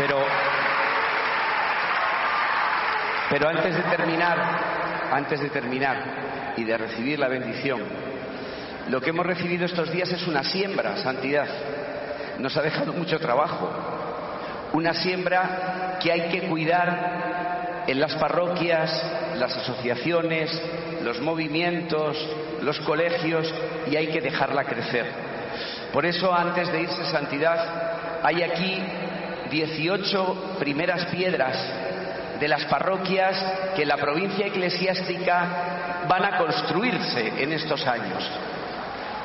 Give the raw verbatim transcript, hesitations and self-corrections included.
Pero, pero antes de terminar, antes de terminar y de recibir la bendición, lo que hemos recibido estos días es una siembra, santidad. Nos ha dejado mucho trabajo. Una siembra que hay que cuidar en las parroquias, las asociaciones, los movimientos, los colegios, y hay que dejarla crecer. Por eso, antes de irse, santidad, hay aquí dieciocho primeras piedras de las parroquias que en la provincia eclesiástica van a construirse en estos años.